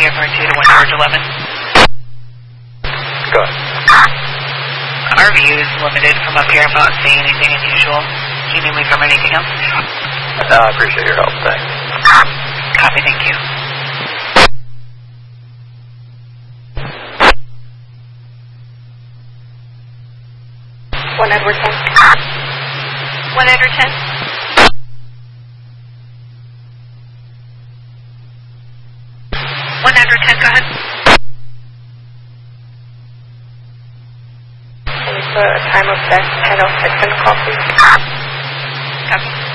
Airport 2 to 1 George 11. Go ahead. Our view is limited from up here. I'm not seeing anything unusual. Do you need me from anything else? No, I appreciate your help. Thanks. Copy, thank you. One Edward 10. 1 Edward 10. Edward 10, go ahead. And for a time of death, 10:06 and call, please. Copy.